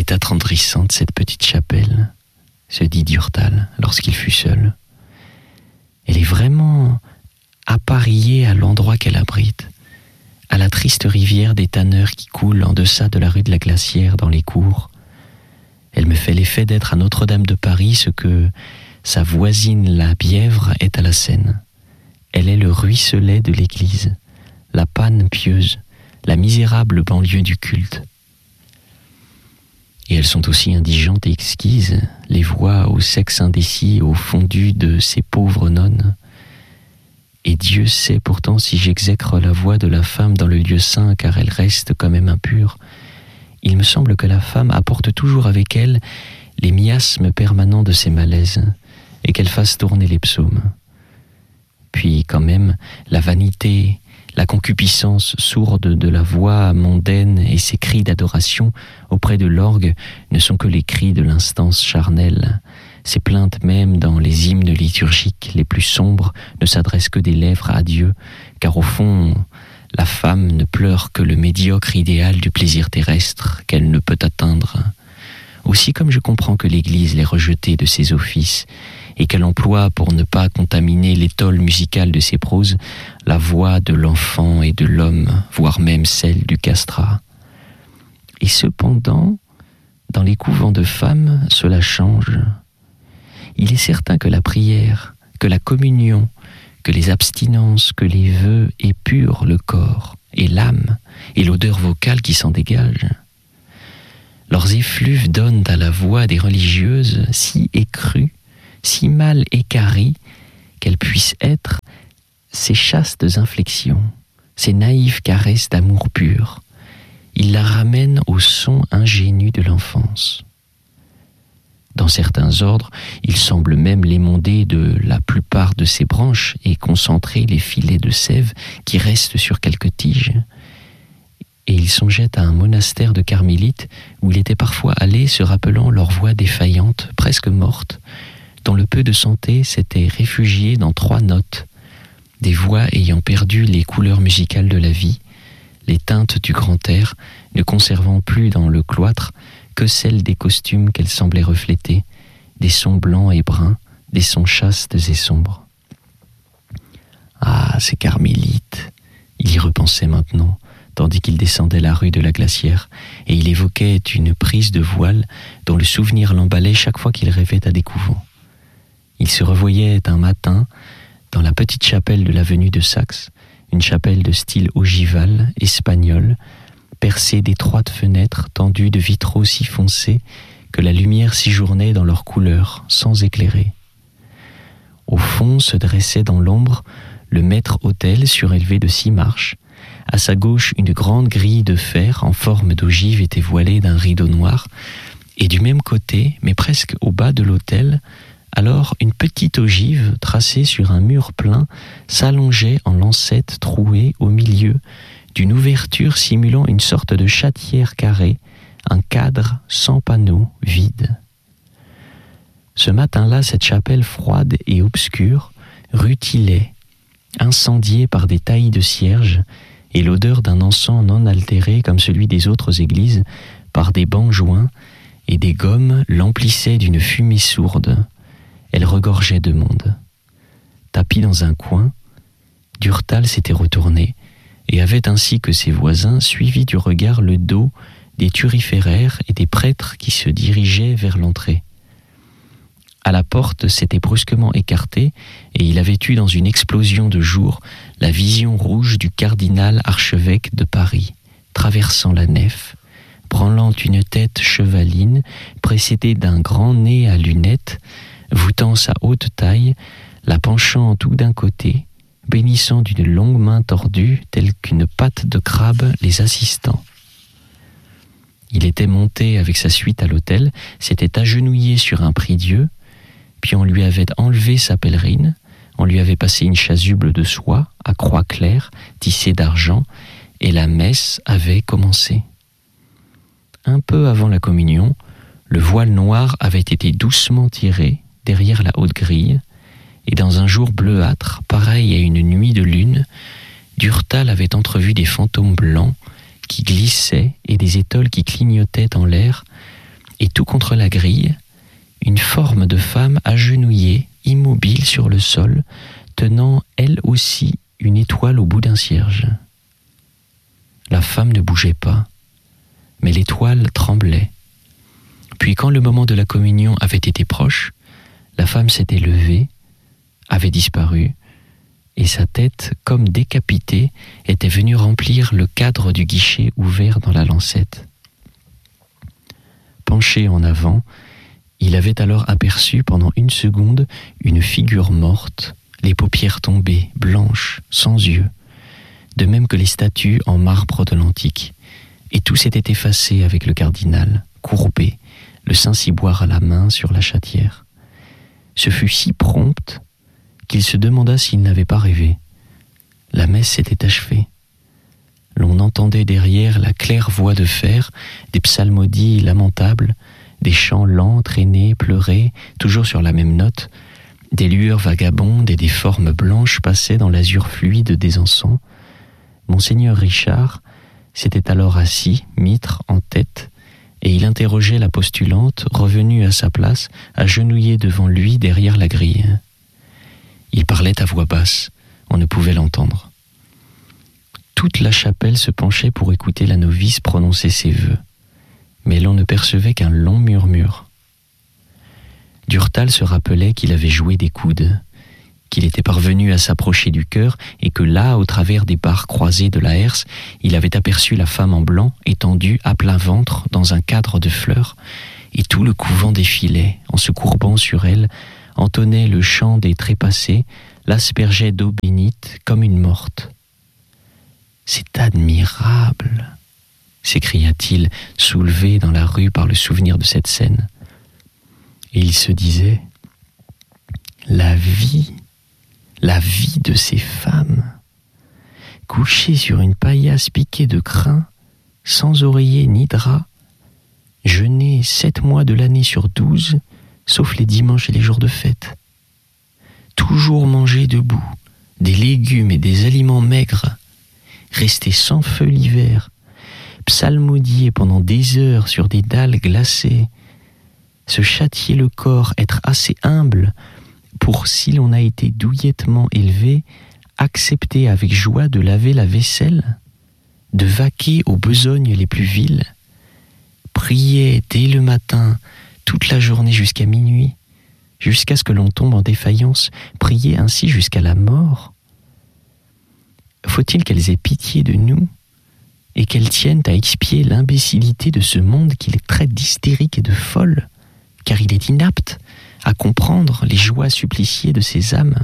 est attendrissante cette petite chapelle, se dit Durtal lorsqu'il fut seul. Elle est vraiment appareillée à l'endroit qu'elle abrite, à la triste rivière des tanneurs qui coule en deçà de la rue de la Glacière dans les cours. Elle me fait l'effet d'être à Notre-Dame de Paris ce que sa voisine la Bièvre est à la Seine. Elle est le ruisselet de l'église, la panne pieuse, la misérable banlieue du culte. Et elles sont aussi indigentes et exquises, les voix au sexe indécis au fondu de ces pauvres nonnes. Et Dieu sait pourtant si j'exècre la voix de la femme dans le lieu saint, car elle reste quand même impure. Il me semble que la femme apporte toujours avec elle les miasmes permanents de ses malaises, et qu'elle fasse tourner les psaumes. Puis quand même, la vanité, la concupiscence sourde de la voix mondaine et ses cris d'adoration auprès de l'orgue ne sont que les cris de l'instance charnelle. Ces plaintes même dans les hymnes liturgiques les plus sombres ne s'adressent que des lèvres à Dieu, car au fond, la femme ne pleure que le médiocre idéal du plaisir terrestre qu'elle ne peut atteindre. Aussi comme je comprends que l'Église l'ait rejetée de ses offices et qu'elle emploie pour ne pas contaminer l'étole musicale de ses proses la voix de l'enfant et de l'homme, voire même celle du castrat. Et cependant, dans les couvents de femmes, cela change. Il est certain que la prière, que la communion, que les abstinences, que les vœux épurent le corps et l'âme et l'odeur vocale qui s'en dégage. Leurs effluves donnent à la voix des religieuses si écrues, si mal équarries, qu'elles puissent être ces chastes inflexions, ces naïves caresses d'amour pur. Ils la ramènent au son ingénu de l'enfance. Dans certains ordres, il semble même l'émonder de la plupart de ses branches et concentrer les filets de sève qui restent sur quelques tiges. Et il songeait à un monastère de carmélites où il était parfois allé se rappelant leur voix défaillante, presque morte, dont le peu de santé s'était réfugié dans 3 notes, des voix ayant perdu les couleurs musicales de la vie, les teintes du grand air, ne conservant plus dans le cloître que celles des costumes qu'elles semblaient refléter, des sons blancs et bruns, des sons chastes et sombres. Ah, ces carmélites! Il y repensait maintenant, tandis qu'il descendait la rue de la Glacière, et il évoquait une prise de voile dont le souvenir l'emballait chaque fois qu'il rêvait à des couvents. Il se revoyait un matin dans la petite chapelle de l'avenue de Saxe, une chapelle de style ogival, espagnol, percée d'étroites fenêtres tendues de vitraux si foncés que la lumière séjournait dans leurs couleurs, sans éclairer. Au fond se dressait dans l'ombre le maître-autel surélevé de 6 marches. À sa gauche, une grande grille de fer en forme d'ogive était voilée d'un rideau noir, et du même côté, mais presque au bas de l'autel, alors une petite ogive tracée sur un mur plein s'allongeait en lancette trouée au milieu d'une ouverture simulant une sorte de chatière carrée, un cadre sans panneau, vide. Ce matin-là, cette chapelle froide et obscure rutilait, incendiée par des taillis de cierges et l'odeur d'un encens non altéré comme celui des autres églises par des bancs joints et des gommes l'emplissaient d'une fumée sourde. Elle regorgeait de monde. Tapi dans un coin, Durtal s'était retourné et avait ainsi que ses voisins suivi du regard le dos des turiféraires et des prêtres qui se dirigeaient vers l'entrée. À la porte s'était brusquement écarté et il avait eu dans une explosion de jour la vision rouge du cardinal archevêque de Paris, traversant la nef, branlant une tête chevaline précédée d'un grand nez à lunettes, voûtant sa haute taille, la penchant tout d'un côté, bénissant d'une longue main tordue telle qu'une patte de crabe les assistants. Il était monté avec sa suite à l'autel, s'était agenouillé sur un prie-dieu, puis on lui avait enlevé sa pèlerine, on lui avait passé une chasuble de soie à croix claire, tissée d'argent, et la messe avait commencé. Un peu avant la communion, le voile noir avait été doucement tiré derrière la haute grille, et dans un jour bleuâtre, pareil à une nuit de lune, Durtal avait entrevu des fantômes blancs qui glissaient et des étoiles qui clignotaient en l'air, et tout contre la grille, une forme de femme agenouillée, immobile sur le sol, tenant elle aussi une étoile au bout d'un cierge. La femme ne bougeait pas, mais l'étoile tremblait. Puis quand le moment de la communion avait été proche, la femme s'était levée, avait disparu, et sa tête, comme décapitée, était venue remplir le cadre du guichet ouvert dans la lancette. Penché en avant, il avait alors aperçu pendant une seconde une figure morte, les paupières tombées, blanches, sans yeux, de même que les statues en marbre de l'Antique, et tout s'était effacé avec le cardinal, courbé, le Saint-Ciboire à la main sur la chatière. Ce fut si prompt qu'il se demanda s'il n'avait pas rêvé. La messe s'était achevée. L'on entendait derrière la claire voix de fer des psalmodies lamentables, des chants lents, traînés, pleurés, toujours sur la même note, des lueurs vagabondes et des formes blanches passaient dans l'azur fluide des encens. Monseigneur Richard s'était alors assis, mitre en tête, et il interrogeait la postulante, revenue à sa place, agenouillée devant lui derrière la grille. Il parlait à voix basse, on ne pouvait l'entendre. Toute la chapelle se penchait pour écouter la novice prononcer ses vœux, mais l'on ne percevait qu'un long murmure. Durtal se rappelait qu'il avait joué des coudes, qu'il était parvenu à s'approcher du chœur et que là, au travers des barres croisées de la herse, il avait aperçu la femme en blanc étendue à plein ventre dans un cadre de fleurs, et tout le couvent défilait, en se courbant sur elle, entonnait le chant des trépassés, l'aspergeait d'eau bénite comme une morte. « C'est admirable !» s'écria-t-il, soulevé dans la rue par le souvenir de cette scène. Et il se disait, la vie de ces femmes, couchées sur une paillasse piquée de crin, sans oreiller ni drap, jeûnées 7 mois de l'année sur 12, sauf les dimanches et les jours de fête. Toujours manger debout, des légumes et des aliments maigres, rester sans feu l'hiver, psalmodier pendant des heures sur des dalles glacées, se châtier le corps, être assez humble pour, si l'on a été douillettement élevé, accepter avec joie de laver la vaisselle, de vaquer aux besognes les plus viles, prier dès le matin, toute la journée jusqu'à minuit, jusqu'à ce que l'on tombe en défaillance, prier ainsi jusqu'à la mort. Faut-il qu'elles aient pitié de nous et qu'elles tiennent à expier l'imbécilité de ce monde qui les traite d'hystériques et de folles, car il est inapte à comprendre les joies suppliciées de ces âmes?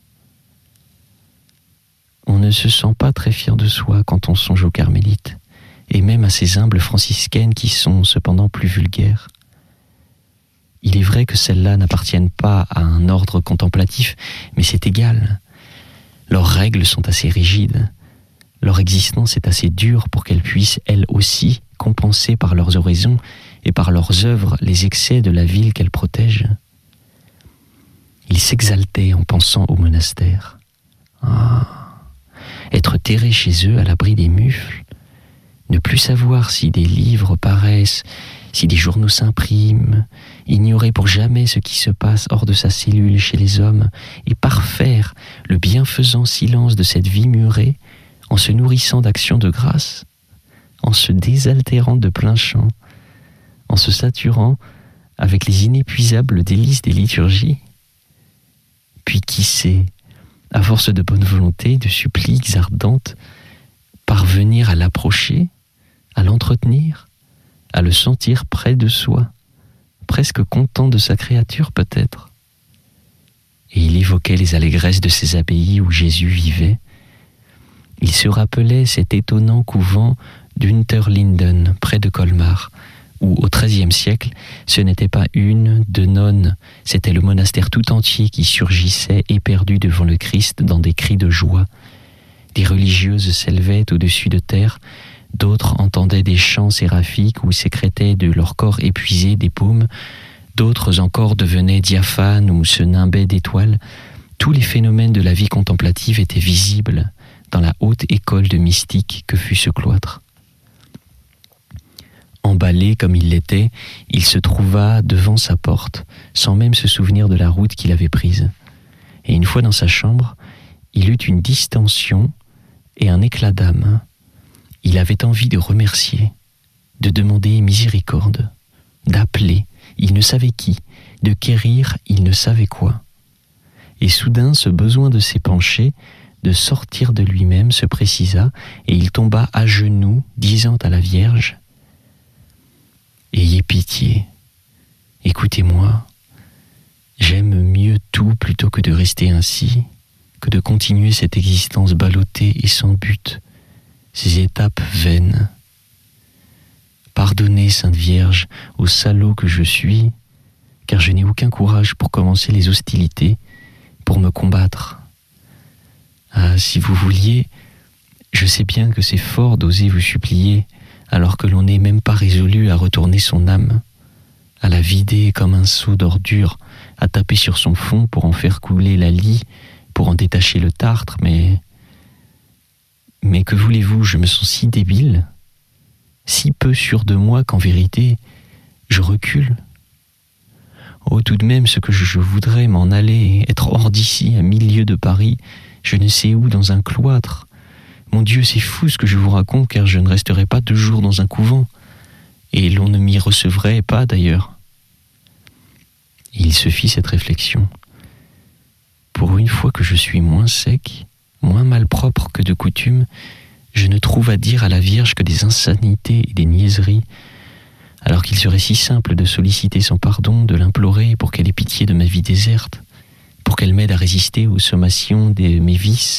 On ne se sent pas très fier de soi quand on songe aux carmélites, et même à ces humbles franciscaines qui sont cependant plus vulgaires. Il est vrai que celles-là n'appartiennent pas à un ordre contemplatif, mais c'est égal. Leurs règles sont assez rigides. Leur existence est assez dure pour qu'elles puissent, elles aussi, compenser par leurs oraisons et par leurs œuvres les excès de la ville qu'elles protègent. Ils s'exaltaient en pensant au monastère. Être terrés chez eux à l'abri des mufles, ne plus savoir si des livres paraissent, si des journaux s'impriment, ignorer pour jamais ce qui se passe hors de sa cellule chez les hommes, et parfaire le bienfaisant silence de cette vie murée, en se nourrissant d'actions de grâce, en se désaltérant de plein champ, en se saturant avec les inépuisables délices des liturgies. Puis qui sait, à force de bonne volonté, de suppliques ardentes, parvenir à l'approcher, à l'entretenir, à le sentir près de soi, presque content de sa créature peut-être. Et il évoquait les allégresses de ces abbayes où Jésus vivait. Il se rappelait cet étonnant couvent d'Unterlinden, près de Colmar, où au XIIIe siècle, ce n'était pas 1, 2 nonnes, c'était le monastère tout entier qui surgissait éperdu devant le Christ dans des cris de joie. Des religieuses s'élevaient au-dessus de terre, d'autres entendaient des chants séraphiques ou sécrétaient de leur corps épuisé des paumes, d'autres encore devenaient diaphanes ou se nimbaient d'étoiles. Tous les phénomènes de la vie contemplative étaient visibles dans la haute école de mystique que fut ce cloître. Emballé comme il l'était, il se trouva devant sa porte, sans même se souvenir de la route qu'il avait prise. Et une fois dans sa chambre, il eut une distension et un éclat d'âme. Il avait envie de remercier, de demander miséricorde, d'appeler, il ne savait qui, de quérir, il ne savait quoi. Et soudain, ce besoin de s'épancher, de sortir de lui-même se précisa, et il tomba à genoux, disant à la Vierge : « Ayez pitié, écoutez-moi, j'aime mieux tout plutôt que de rester ainsi, que de continuer cette existence ballottée et sans but, ces étapes vaines. Pardonnez, Sainte Vierge, au salaud que je suis, car je n'ai aucun courage pour commencer les hostilités, pour me combattre. Ah, si vous vouliez, je sais bien que c'est fort d'oser vous supplier, alors que l'on n'est même pas résolu à retourner son âme, à la vider comme un seau d'ordure, à taper sur son fond pour en faire couler la lie, pour en détacher le tartre, mais que voulez-vous, je me sens si débile, si peu sûr de moi qu'en vérité, je recule. Oh, tout de même, ce que je voudrais m'en aller, être hors d'ici, à 1000 lieues de Paris, je ne sais où, dans un cloître. Mon Dieu, c'est fou ce que je vous raconte, car je ne resterai pas 2 jours dans un couvent, et l'on ne m'y recevrait pas d'ailleurs. » Il se fit cette réflexion. Pour une fois que je suis moins sec, moins malpropre que de coutume, je ne trouve à dire à la Vierge que des insanités et des niaiseries, alors qu'il serait si simple de solliciter son pardon, de l'implorer pour qu'elle ait pitié de ma vie déserte, pour qu'elle m'aide à résister aux sommations de mes vices,